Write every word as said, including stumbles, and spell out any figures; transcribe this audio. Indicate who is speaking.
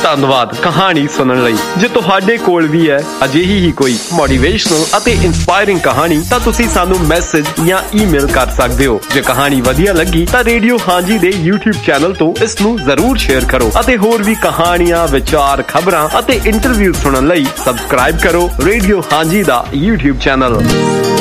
Speaker 1: ਧੰਨਵਾਦ ਕਹਾਣੀ ਸੁਣਨ ਲਈ। ਜੇ ਤੁਹਾਡੇ ਕੋਲ ਵੀ ਹੈ ਅਜਿਹੀ ਹੀ ਕੋਈ ਮੋਟੀਵੇਸ਼ਨਲ ਅਤੇ ਇੰਸਪਾਇਰਿੰਗ ਕਹਾਣੀ ਤਾਂ ਤੁਸੀਂ ਸਾਨੂੰ ਮੈਸੇਜ ਜਾਂ ਈਮੇਲ ਕਰ ਸਕਦੇ ਹੋ। ਜੇ ਕਹਾਣੀ ਵਧੀਆ ਲੱਗੀ ਤਾਂ ਰੇਡੀਓ ਹਾਂਜੀ ਦੇ ਯੂਟਿਊਬ ਚੈਨਲ ਤੋਂ ਇਸ ਨੂੰ ਜ਼ਰੂਰ ਸ਼ੇਅਰ ਕਰੋ ਅਤੇ ਹੋਰ ਵੀ ਕਹਾਣੀਆਂ, ਵਿਚਾਰ, ਖਬਰਾਂ ਅਤੇ ਇੰਟਰਵਿਊ ਸੁਣਨ ਲਈ ਸਬਸਕ੍ਰਾਈਬ ਕਰੋ ਰੇਡੀਓ ਹਾਂਜੀ ਦਾ ਯੂਟਿਊਬ ਚੈਨਲ।